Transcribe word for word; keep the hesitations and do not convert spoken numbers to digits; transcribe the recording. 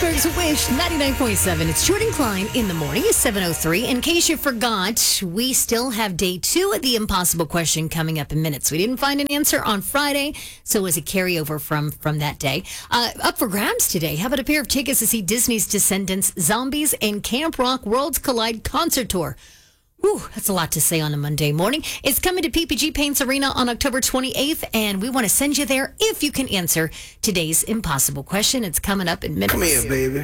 Berg's Wish ninety-nine point seven. It's Jordan Klein in the morning. It's seven oh three. In case you forgot, we still have day two of the impossible question coming up in minutes. We didn't find an answer on Friday, so it was a carryover from, from that day. Uh, up for grabs today. How about a pair of tickets to see Disney's Descendants, Zombies, and Camp Rock Worlds Collide concert tour? Whew, that's a lot to say on a Monday morning. It's coming to P P G Paints Arena on October twenty-eighth, and we want to send you there if you can answer today's impossible question. It's coming up in minutes. Come here, baby.